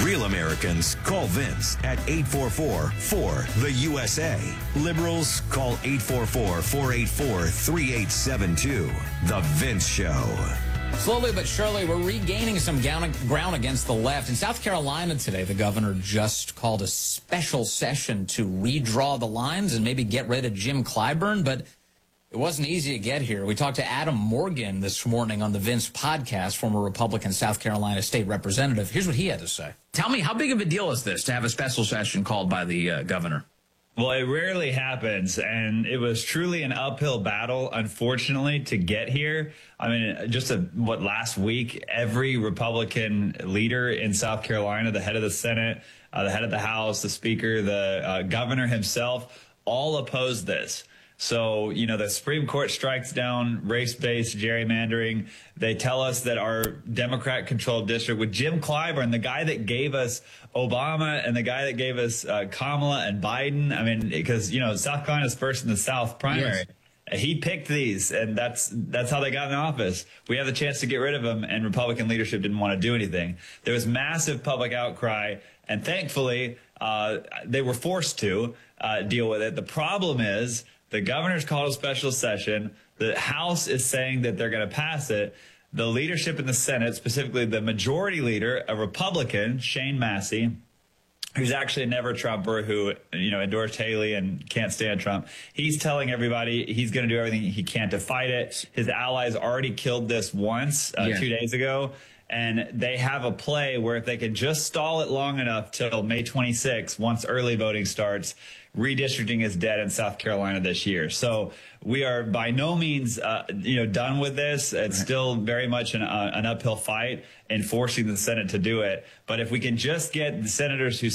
Real Americans call Vince at 844-4-THE-USA. Liberals call 844-484-3872. The Vince Show. Slowly but surely, we're regaining some ground against the left. In South Carolina today, the governor just called a special session to redraw the lines and maybe get rid of Jim Clyburn, but it wasn't easy to get here. We talked to Adam Morgan this morning on the Vince podcast, former Republican South Carolina state representative. Here's what he had to say. Tell me, how big of a deal is this to have a special session called by the governor? Well, it rarely happens, and it was truly an uphill battle, unfortunately, to get here. I mean, last week, every Republican leader in South Carolina, the head of the Senate, the head of the House, the Speaker, the governor himself, all opposed this. So, you know, the Supreme Court strikes down race-based gerrymandering. They tell us that our Democrat-controlled district with Jim Clyburn, the guy that gave us Obama and the guy that gave us Kamala and Biden. I mean, because, you know, South Carolina's first in the South primary. Yes. He picked these, and that's how they got in office. We have the chance to get rid of them, and Republican leadership didn't want to do anything. There was massive public outcry, and thankfully, they were forced to deal with it. The problem is, the governor's called a special session. The House is saying that they're going to pass it. The leadership in the Senate, specifically the majority leader, a Republican, Shane Massey, who's actually a never-Trumper who, you know, endorsed Haley and can't stand Trump. He's telling everybody he's going to do everything he can to fight it. His allies already killed this once 2 days ago. And they have a play where if they can just stall it long enough till May 26th, once early voting starts, redistricting is dead in South Carolina this year. So we are by no means, done with this. It's still very much an uphill fight in forcing the Senate to do it. But if we can just get the senators who